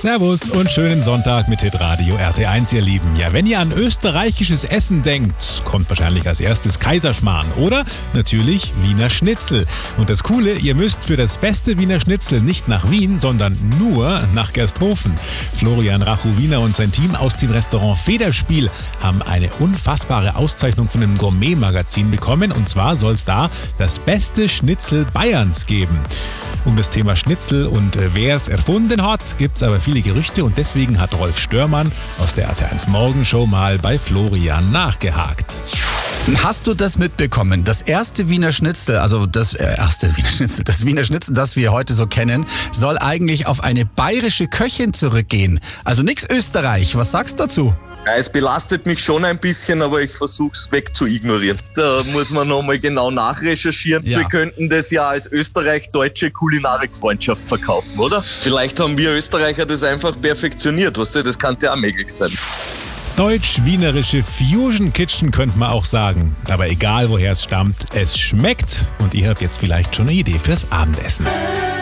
Servus und schönen Sonntag mit Hitradio RT1, ihr Lieben. Ja, wenn ihr an österreichisches Essen denkt, kommt wahrscheinlich als erstes Kaiserschmarrn oder natürlich Wiener Schnitzel. Und das Coole, ihr müsst für das beste Wiener Schnitzel nicht nach Wien, sondern nur nach Gersthofen. Florian Rachu-Wiener und sein Team aus dem Restaurant Federspiel haben eine unfassbare Auszeichnung von einem Gourmet-Magazin bekommen. Und zwar soll es da das beste Schnitzel Bayerns geben. Um das Thema Schnitzel und wer es erfunden hat, gibt es aber viele Gerüchte und deswegen hat Rolf Störmann aus der RT1 Morgenshow mal bei Florian nachgehakt. Hast du das mitbekommen? Das erste Wiener Schnitzel, das Wiener Schnitzel, das wir heute so kennen, soll eigentlich auf eine bayerische Köchin zurückgehen. Also nix Österreich. Was sagst du dazu? Ja, es belastet mich schon ein bisschen, aber ich versuche es wegzuignorieren. Da muss man nochmal genau nachrecherchieren. Ja. Wir könnten das ja als österreich-deutsche Kulinarikfreundschaft verkaufen, oder? Vielleicht haben wir Österreicher das einfach perfektioniert, weißt du? Das könnte auch möglich sein. Deutsch-wienerische Fusion Kitchen könnte man auch sagen. Aber egal woher es stammt, es schmeckt und ihr habt jetzt vielleicht schon eine Idee fürs Abendessen.